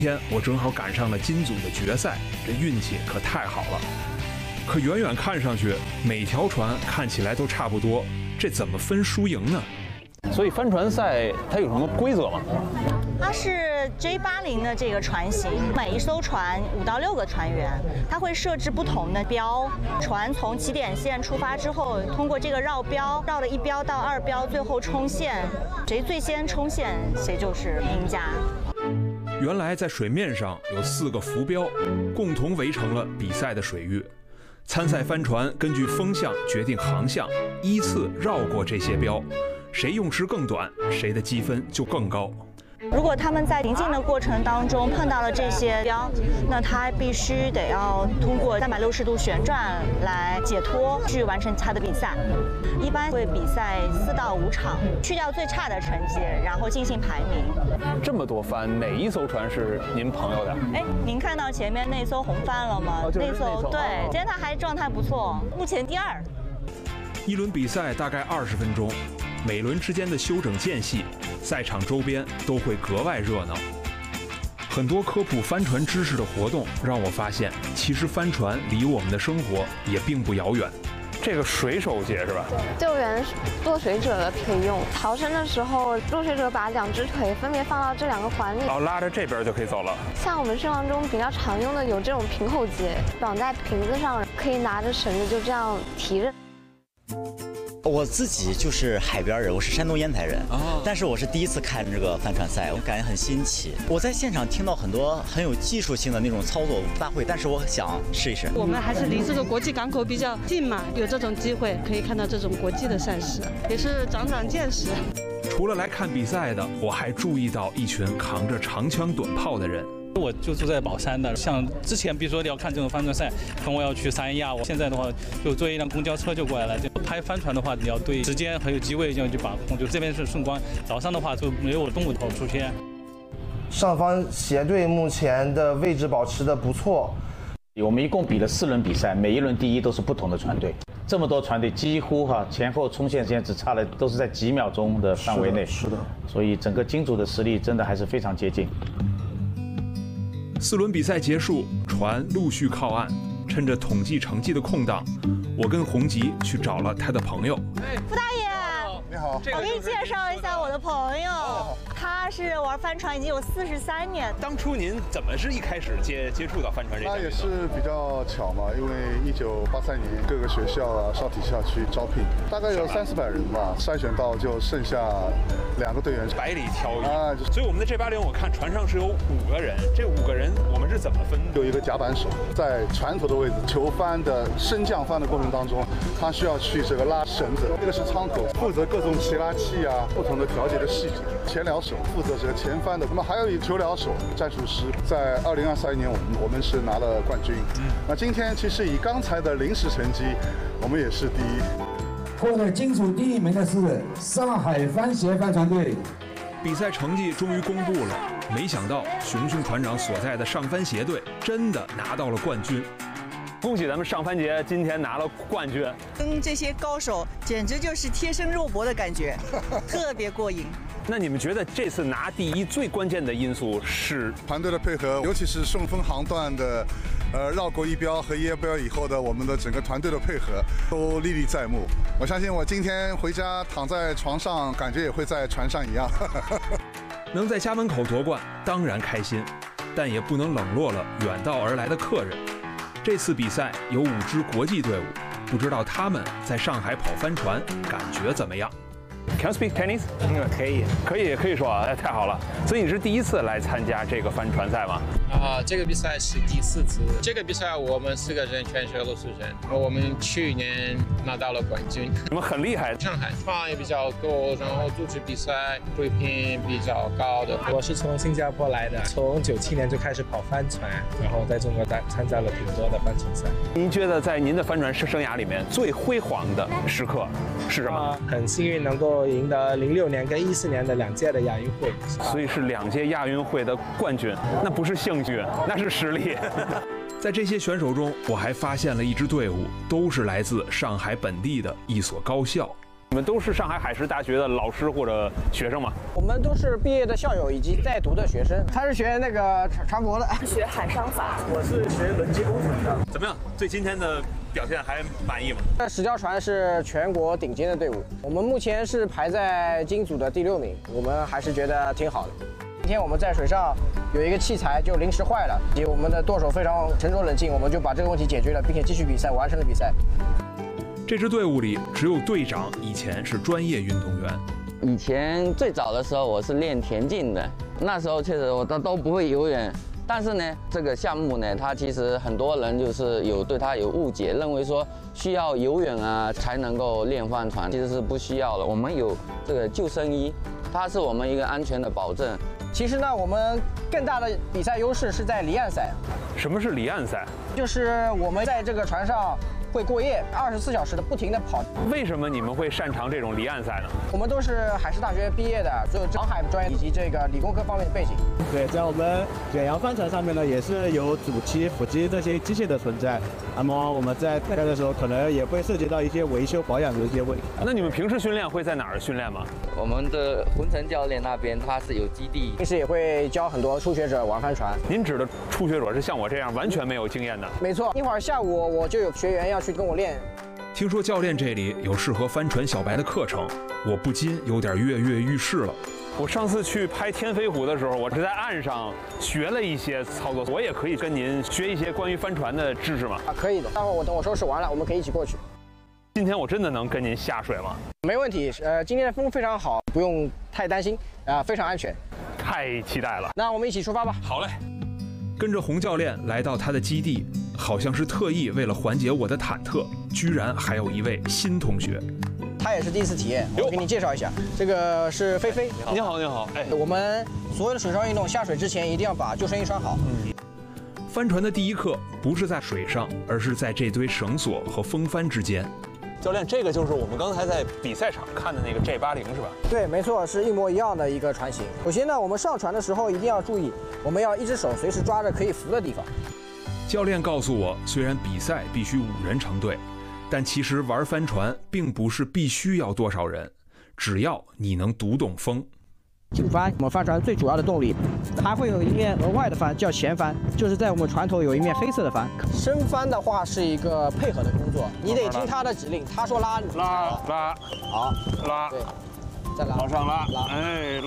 天我正好赶上了金组的决赛，这运气可太好了。可远远看上去，每条船看起来都差不多，这怎么分输赢呢？ 所以帆船赛它有什么规则吗？ 它是 J80的这个船型，每一艘船5到6个船员，它会设置不同的标。船从起点线出发之后，通过这个绕标，绕了1标到2标，最后冲线，谁最先冲线，谁就是赢家。 原来在水面上有4个浮标，共同围成了比赛的水域。参赛帆船根据风向决定航向，依次绕过这些标，谁用时更短，谁的积分就更高。 如果他们在行进的过程当中碰到了这些标，那他必须得要通过360度旋转来解脱，去完成他的比赛。一般会比赛4到5场，去掉最差的成绩，然后进行排名。 这么多帆，哪一艘船是您朋友的？ 哎，您看到前面那艘红帆了吗？ 就是那艘对，今天他还状态不错，目前第2。 一轮比赛大概20分钟，每轮之间的休整间隙，赛场周边都会格外热闹。很多科普帆船知识的活动让我发现，其实帆船离我们的生活也并不遥远。 这个水手节是吧？ 救援落水者的可以用，逃生的时候，落水者把2只腿分别放到这2个环里， 然后拉着这边就可以走了。 像我们生活中比较常用的有这种平口节，绑在瓶子上，可以拿着绳子就这样提着。 我自己就是海边人，我是山东烟台人，但是我是第一次看这个帆船赛，我感觉很新奇。我在现场听到很多很有技术性的那种操作，我不大会，但是我想试一试。 我们还是离这个国际港口比较近嘛，有这种机会可以看到这种国际的赛事，也是长长见识。 除了来看比赛的，我还注意到一群扛着长枪短炮的人。 我就住在宝山的，像之前比如说你要看这种帆船赛，可能我要去三亚，我现在的话就坐一辆公交车就过来了。就拍帆船的话，你要对时间还有机位这样去把控，就这边是顺光，早上的话就没有中午头出现。 上方斜队目前的位置保持的不错。 我们一共比了4轮比赛，每一轮第1都是不同的船队。这么多船队几乎前后冲线时间只差了，都是在几秒钟的范围内。 是的。 所以整个金组的实力真的还是非常接近。 4轮比赛结束，船陆续靠岸。趁着统计成绩的空档，我跟洪吉去找了他的朋友。 傅大爷， 你好， 我给你介绍一下我的朋友，他是玩帆船已经有43年。 当初您怎么是一开始接触到帆船这个？ 那也是比较巧嘛，因为1983年各个学校啊、少体校去招聘，大概有300-400人吧，筛选到就剩下2个队员， 百里挑一啊。 所以我们的J80，我看船上是有5个人，这5个人我们是怎么分？ 有一个甲板手在船头的位置，球帆的升降帆的过程当中，他需要去这个拉绳子，这个是舱口，负责各种齐拉器啊、不同的调节的细节。前僚手负责这个前帆的，那么还有一个球僚手、战术师，在2023年我们是拿了冠军。那今天其实以刚才的临时成绩，我们也是第1。 获得金组第1名的是上海帆协帆船队。 比赛成绩终于公布了，没想到熊熊团长所在的上帆协队真的拿到了冠军。 恭喜咱们上帆节今天拿了冠军， 跟这些高手简直就是贴身肉搏的感觉，特别过瘾。 那你们觉得这次拿第1最关键的因素是团队的配合，尤其是顺风航段的，绕过1标和1标以后的我们的整个团队的配合都历历在目。我相信我今天回家躺在床上，感觉也会在船上一样。 能在家门口夺冠当然开心，但也不能冷落了远道而来的客人。这次比赛有5支国际队伍，不知道他们在上海跑帆船感觉怎么样。 Can you speak Chinese？ 可以说啊，太好了。所以你是第1次来参加这个帆船赛吗？ 这个比赛是第4次。这个比赛我们4个人全是俄罗斯人，我们去年拿到了冠军。 你们很厉害。 上海船也比较多，然后组织比赛水平比较高的。 我是从新加坡来的，从97年就开始跑帆船，然后在中国参加了挺多的帆船赛。 您觉得在您的帆船生涯里面最辉煌的时刻是什么？ 很幸运能够赢得06年跟14年的2届的亚运会， 所以是2届亚运会的冠军，那不是幸运，那是实力。 在这些选手中，我还发现了一支队伍，都是来自上海本地的一所高校。 你们都是上海海事大学的老师或者学生吗？ 我们都是毕业的校友以及在读的学生。他是学那个船舶的， 学海商法。 我是学轮机工程的。 怎么样？对今天的表现还满意吗？ 石礁船是全国顶尖的队伍，我们目前是排在金组的第6名，我们还是觉得挺好的。今天我们在水上有一个器材就临时坏了，以及我们的舵手非常沉着冷静，我们就把这个问题解决了，并且继续比赛，完成了比赛。 这支队伍里只有队长以前是专业运动员。 以前最早的时候我是练田径的，那时候确实我都不会游泳。但是呢，这个项目呢，它其实很多人就是对它有误解，认为说需要游泳啊才能够练帆船，其实是不需要的。我们有这个救生衣，它是我们一个安全的保证。 其实呢，我们更大的比赛优势是在离岸赛。 什么是离岸赛？就是我们在这个船上会过夜，24小时的不停的跑。 为什么你们会擅长这种离岸赛呢？ 我们都是海事大学毕业的，所有航海专业以及这个理工科方面的背景。 对，在我们远洋帆船上面呢，也是有主机、辅机这些机械的存在。那么我们在开的时候，可能也会涉及到一些维修保养的一些问题。 那你们平时训练会在哪儿训练吗？ 我们的浑成教练那边他是有基地， 平时也会教很多初学者玩帆船。 您指的初学者是像我这样完全没有经验的？ 没错，一会儿下午我就有学员要去跟我练。 听说教练这里有适合帆船小白的课程，我不禁有点跃跃欲试了。 我上次去拍天飞湖的时候，我是在岸上学了一些操作，我也可以跟您学一些关于帆船的知识吗？ 可以的。待会儿等我收拾完了，我们可以一起过去。 今天我真的能跟您下水吗？ 没问题。今天的风非常好，不用太担心，非常安全。 太期待了。 那我们一起出发吧。 好嘞。跟着洪教练来到他的基地，好像是特意为了缓解我的忐忑，居然还有一位新同学。 他也是第一次体验，我给你介绍一下，这个是菲菲。 你好，你好。哎， 我们所有的水上运动下水之前一定要把救生衣穿好。 帆船的第一课不是在水上，而是在这堆绳索和风帆之间。 教练，这个就是我们刚才在比赛场看的那个 J80是吧？ 对，没错，是一模一样的一个船型。首先呢，我们上船的时候一定要注意，我们要一只手随时抓着可以扶的地方。 教练告诉我，虽然比赛必须5人成队，但其实玩帆船并不是必须要多少人，只要你能读懂风。 主帆，我们帆船最主要的动力，还会有一面额外的帆叫前帆，就是在我们船头有一面黑色的帆。升帆的话是一个配合的工作，你得听他的指令，他说拉， 拉， 好， 拉， 对，再拉， 往上拉， 拉， 哎，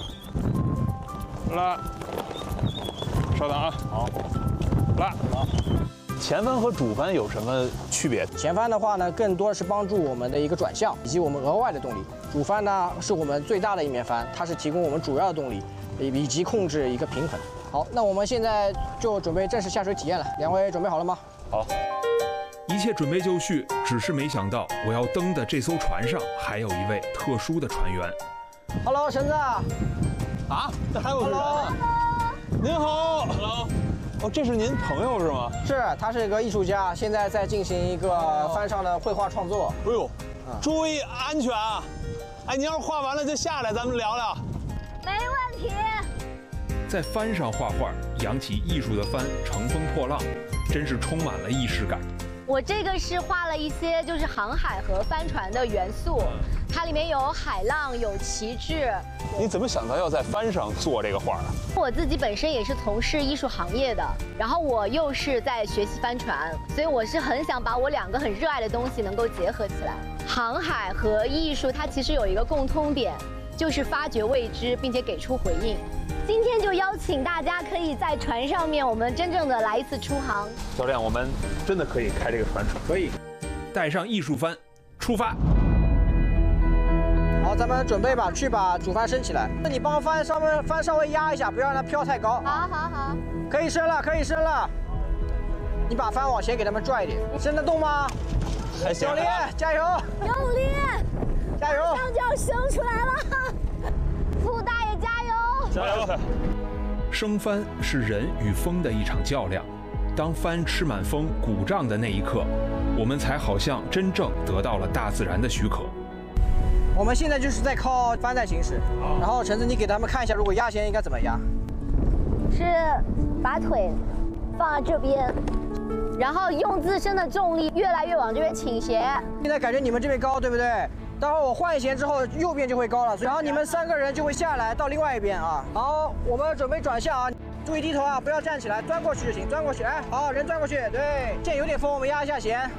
拉，稍等啊，好，拉。前帆和主帆有什么区别？ 前帆的话呢，更多是帮助我们的一个转向以及我们额外的动力。主帆呢是我们最大的一面帆，它是提供我们主要的动力，以及控制一个平衡。好，那我们现在就准备正式下水体验了。2位准备好了吗？ 好。 一切准备就绪，只是没想到我要登的这艘船上还有一位特殊的船员。 Hello， 橙子。 啊，这还有人啊？您好。Hello。哦，这是您朋友是吗？ 是，他是一个艺术家，现在在进行一个帆上的绘画创作。 哎呦，注意安全啊！哎，您要是画完了就下来，咱们聊聊。 没问题。 在帆上画画，扬起艺术的帆乘风破浪，真是充满了仪式感。 我这个是画了一些就是航海和帆船的元素，它里面有海浪，有旗帜。 你怎么想到要在帆上做这个画呢？ 我自己本身也是从事艺术行业的，然后我又是在学习帆船，所以我是很想把我2个很热爱的东西能够结合起来。航海和艺术它其实有一个共通点，就是发掘未知，并且给出回应。今天就邀请大家可以在船上面，我们真正的来一次出航。 教练，我们真的可以开这个船？ 可以。 带上艺术帆，出发。 好，咱们准备吧，去把主帆升起来。那你帮帆稍微压一下，不要让它飘太高。 好。 可以升了，可以升了。你把帆往前给他们拽一点，升得动吗？ 还行。 教练，加油！ 用力！ 加油！ 马上就要升出来了，傅大爷加油！ 加油！ 升帆是人与风的一场较量，当帆吃满风鼓胀的那一刻，我们才好像真正得到了大自然的许可。 我们现在就是在靠帆在行驶，然后橙子你给他们看一下，如果压弦应该怎么压？ 是把腿放在这边，然后用自身的重力越来越往这边倾斜。 现在感觉你们这边高，对不对？ 待会儿我换弦之后，右边就会高了，然后你们3个人就会下来到另外一边啊。好，我们准备转向啊，注意低头啊，不要站起来，钻过去就行，钻过去，哎，好，人钻过去，对，现在有点风，我们压一下弦。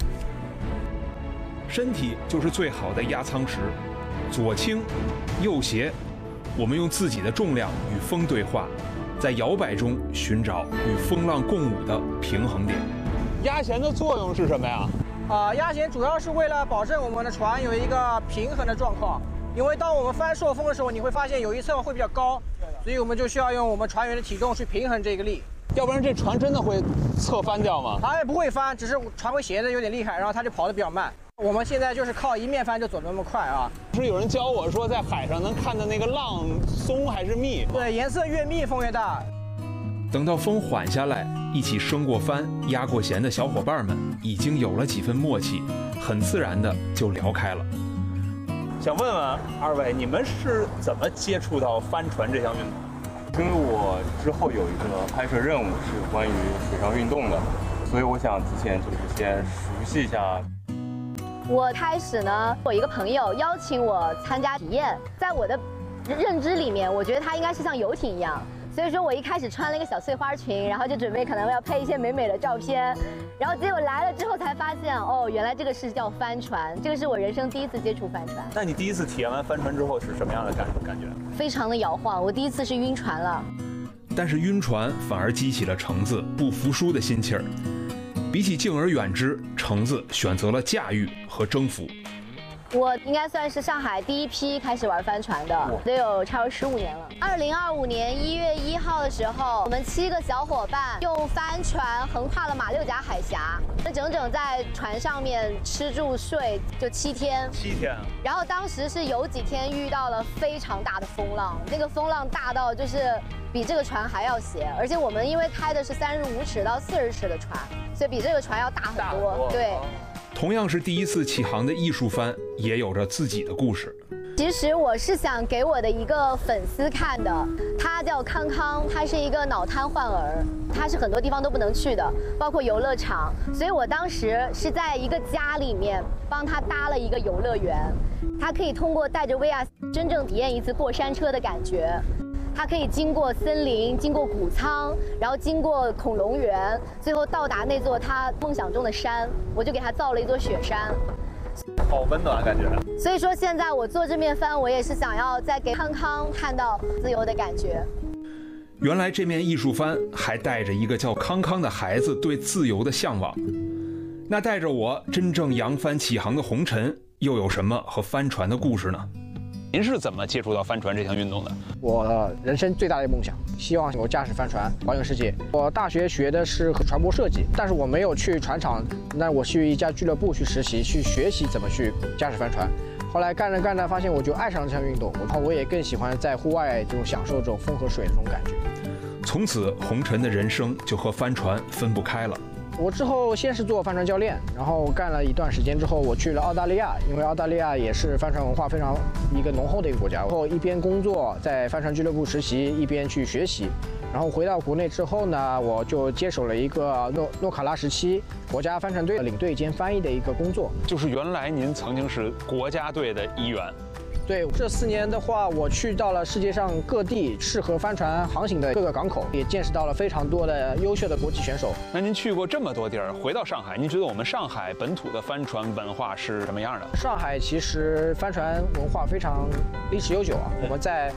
身体就是最好的压舱石，左倾，右斜，我们用自己的重量与风对话，在摇摆中寻找与风浪共舞的平衡点。 压弦的作用是什么呀？ 压弦主要是为了保证我们的船有一个平衡的状况，因为当我们翻朔风的时候，你会发现有一侧会比较高，所以我们就需要用我们船员的体重去平衡这个力， 要不然这船真的会侧翻掉吗？ 它也不会翻，只是船会斜的有点厉害，然后它就跑得比较慢。我们现在就是靠一面翻就走得那么快啊！ 不是有人教我说，在海上能看到那个浪松还是密？ 对，颜色越密风越大。 等到风缓下来，一起升过帆、压过弦的小伙伴们已经有了几分默契，很自然的就聊开了。 想问问2位，你们是怎么接触到帆船这项运动？ 因为我之后有一个拍摄任务是关于水上运动的，所以我想之前就是先熟悉一下。 我开始呢，我一个朋友邀请我参加体验，在我的认知里面，我觉得它应该是像游艇一样。所以说我一开始穿了一个小碎花裙，然后就准备可能要拍一些美美的照片，然后结果来了之后才发现，哦，原来这个是叫帆船，这个是我人生第一次接触帆船。 那你第一次体验完帆船之后是什么样的感觉？ 非常的摇晃，我第一次是晕船了。 但是晕船反而激起了橙子不服输的心气儿。比起敬而远之，橙子选择了驾驭和征服。 我应该算是上海第一批开始玩帆船的，得有差不多15年了。2025年1月1号的时候，我们7个小伙伴用帆船横跨了马六甲海峡，整整在船上面吃住睡就7天。 7天。 然后当时是有几天遇到了非常大的风浪，那个风浪大到就是比这个船还要斜，而且我们因为开的是35尺到40尺的船，所以比这个船要大很多。对。 同样是第一次起航的艺术帆，也有着自己的故事。 其实我是想给我的一个粉丝看的，他叫康康，他是一个脑瘫患儿，他是很多地方都不能去的，包括游乐场。所以我当时是在一个家里面帮他搭了一个游乐园，他可以通过带着 VR 真正体验一次过山车的感觉。它可以经过森林，经过谷仓，然后经过恐龙园，最后到达那座他梦想中的山。我就给他造了一座雪山， 好温暖感觉。 所以说现在我做这面帆，我也是想要再给康康看到自由的感觉。 原来这面艺术帆还带着一个叫康康的孩子对自由的向往。那带着我真正扬帆起航的红尘，又有什么和帆船的故事呢？ 您是怎么接触到帆船这项运动的？ 我人生最大的梦想，希望我驾驶帆船环游世界。我大学学的是船舶设计，但是我没有去船厂，那我去一家俱乐部去实习，去学习怎么去驾驶帆船。后来干着干着，发现我就爱上了这项运动，然后我也更喜欢在户外这种享受这种风和水的这种感觉。 从此，红尘的人生就和帆船分不开了。 我之后先是做帆船教练，然后干了一段时间之后，我去了澳大利亚，因为澳大利亚也是帆船文化非常一个浓厚的一个国家。然后一边工作在帆船俱乐部实习，一边去学习。然后回到国内之后呢，我就接手了一个诺卡拉17国家帆船队的领队兼翻译的一个工作。 就是原来您曾经是国家队的一员。 对，这4年的话，我去到了世界上各地适合帆船航行的各个港口，也见识到了非常多的优秀的国际选手。 那您去过这么多地儿，回到上海，您觉得我们上海本土的帆船文化是什么样的？ 上海其实帆船文化非常历史悠久啊。我们在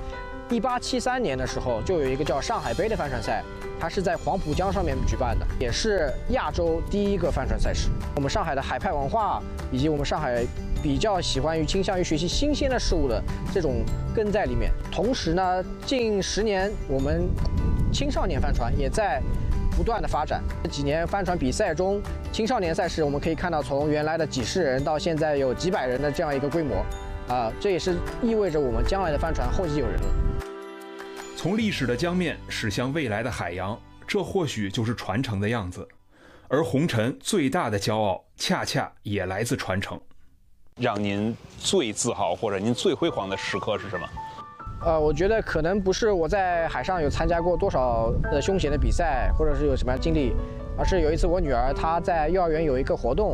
1873年的时候就有一个叫上海杯的帆船赛，它是在黄浦江上面举办的，也是亚洲第一个帆船赛事。我们上海的海派文化以及我们上海比较倾向于学习新鲜的事物的这种根在里面。同时呢，近10年我们青少年帆船也在不断的发展。这几年帆船比赛中，青少年赛事我们可以看到从原来的几十人到现在有几百人的这样一个规模，这也是意味着我们将来的帆船后继有人了。 从历史的江面驶向未来的海洋，这或许就是传承的样子。而红尘最大的骄傲，恰恰也来自传承。 让您最自豪或者您最辉煌的时刻是什么？ 我觉得可能不是我在海上有参加过多少的凶险的比赛，或者是有什么样经历，而是有一次我女儿她在幼儿园有一个活动，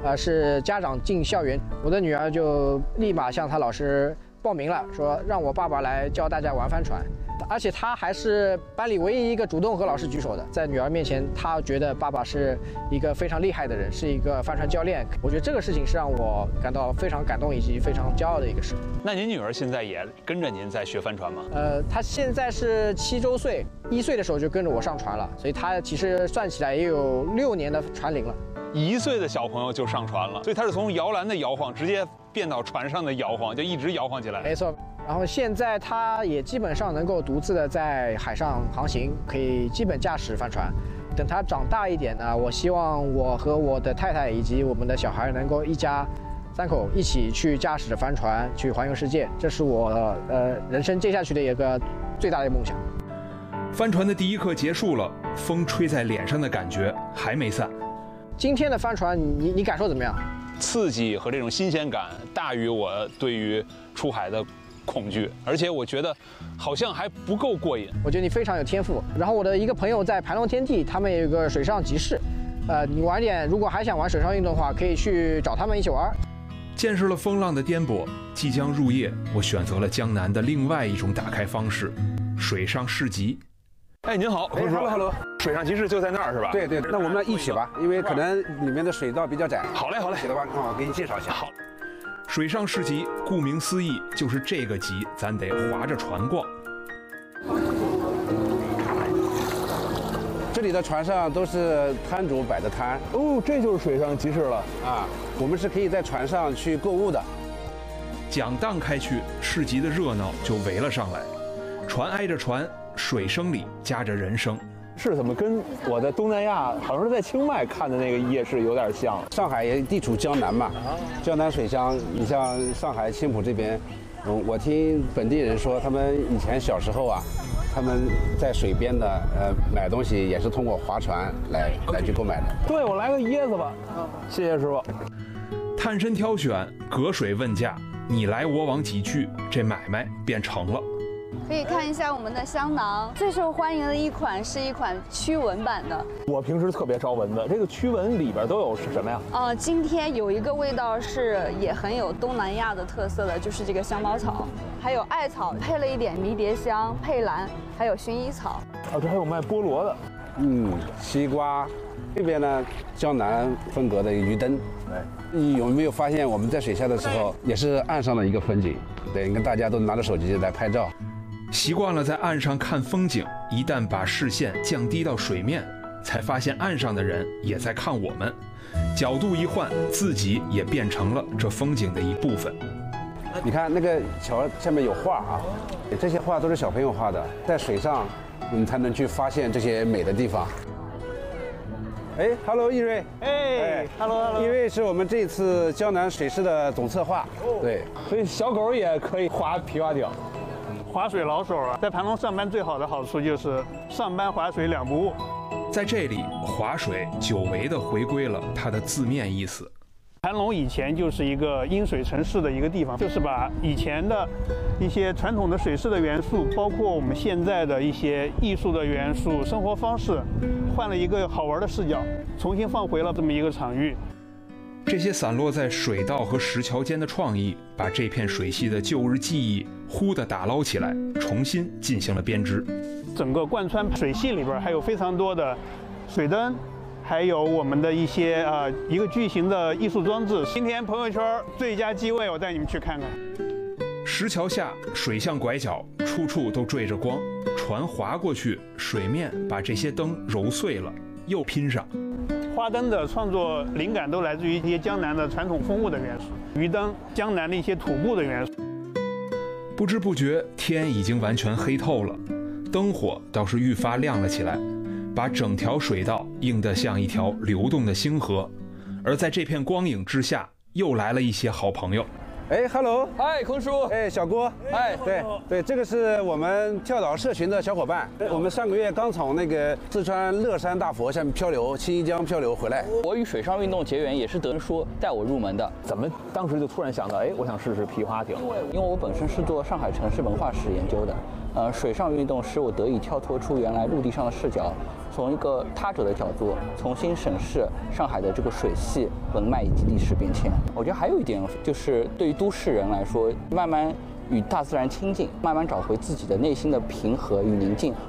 是家长进校园，我的女儿就立马向她老师报名了，说让我爸爸来教大家玩帆船。而且他还是班里唯一一个主动和老师举手的，在女儿面前，他觉得爸爸是一个非常厉害的人，是一个帆船教练。我觉得这个事情是让我感到非常感动以及非常骄傲的一个事。 那您女儿现在也跟着您在学帆船吗？ 她现在是7周岁，1岁的时候就跟着我上船了，所以她其实算起来也有6年的船龄了。 1岁的小朋友就上船了，所以他是从摇篮的摇晃直接变到船上的摇晃，就一直摇晃起来。 没错。然后现在他也基本上能够独自的在海上航行，可以基本驾驶帆船。等他长大一点呢，我希望我和我的太太以及我们的小孩能够一家3口一起去驾驶着帆船去环游世界，这是我人生接下去的一个最大的梦想。 帆船的第一课结束了，风吹在脸上的感觉还没散。 今天的帆船你感受怎么样？ 刺激和这种新鲜感大于我对于出海的恐惧，而且我觉得好像还不够过瘾。 我觉得你非常有天赋。然后我的一个朋友在盘龙天地，他们有一个水上集市，你晚点如果还想玩水上运动的话，可以去找他们一起玩。 见识了风浪的颠簸，即将入夜，我选择了江南的另外一种打开方式——水上市集。 哎，您好， 哎 ，Hello， 水上集市就在那儿是吧？ 对，那我们一起吧，因为可能里面的水道比较窄。 好嘞， 一起的话，我给你介绍一下。 好。 水上市集，顾名思义，就是这个集，咱得划着船逛。 这里的船上都是摊主摆的摊。 哦，这就是水上集市了啊！我们是可以在船上去购物的。 桨荡开去，市集的热闹就围了上来。船挨着船，水声里夹着人声。 是怎么跟我在东南亚，好像是在清迈看的那个夜市有点像？ 上海也地处江南嘛，江南水乡。你像上海青浦这边，我听本地人说，他们以前小时候啊，他们在水边的买东西也是通过划船来去购买的。 对，我来个椰子吧。谢谢师傅。 探身挑选，隔水问价，你来我往几句，这买卖便成了。 可以看一下我们的香囊，最受欢迎的一款是一款驱蚊版的。 我平时特别招蚊子，这个驱蚊里边都有什么呀？ 今天有一个味道是也很有东南亚的特色的，就是这个香茅草，还有艾草，配了一点迷迭香、佩兰，还有薰衣草。 这还有卖菠萝的， 西瓜。这边呢，江南风格的鱼灯。你有没有发现我们在水下的时候，也是岸上的一个风景？对，你看大家都拿着手机来拍照。 习惯了在岸上看风景，一旦把视线降低到水面，才发现岸上的人也在看我们。角度一换，自己也变成了这风景的一部分。 你看那个桥下面有画啊，这些画都是小朋友画的，在水上你才能去发现这些美的地方。哎 ，Hello， 易瑞。 哎 ，Hello， 易瑞是我们这次江南水市的总策划。对， 所以小狗也可以划皮划艇。 划水老手啊，在盘龙上班最好的好处就是上班划水2不误。 在这里，划水久违地回归了它的字面意思。 盘龙以前就是一个因水城市的一个地方，就是把以前的一些传统的水势的元素，包括我们现在的一些艺术的元素、生活方式，换了一个好玩的视角，重新放回了这么一个场域。 这些散落在水道和石桥间的创意，把这片水系的旧日记忆忽地打捞起来，重新进行了编织。 整个贯穿水系里边还有非常多的水灯，还有我们的一些一个巨型的艺术装置。今天朋友圈最佳机位，我带你们去看看。 石桥下水巷拐角，处处都缀着光，船划过去，水面把这些灯揉碎了，又拼上。 花灯的创作灵感都来自于一些江南的传统风物的元素，鱼灯、江南的一些土布的元素。 不知不觉，天已经完全黑透了，灯火倒是愈发亮了起来，把整条水道映得像一条流动的星河。而在这片光影之下，又来了一些好朋友。 哎 ，Hello， 嗨，空叔， 哎，小郭， 嗨， 对，这个是我们跳岛社群的小伙伴。我们上个月刚从那个四川乐山大佛下面漂流，青衣江漂流回来。 我与水上运动结缘也是德仁叔带我入门的。 怎么当时就突然想到，哎，我想试试皮划艇？ 因为我本身是做上海城市文化史研究的， 水上运动使我得以跳脱出原来陆地上的视角，从一个他者的角度重新审视上海的这个水系文脉以及历史变迁。我觉得还有一点就是对于都市人来说，慢慢与大自然亲近，慢慢找回自己的内心的平和与宁静，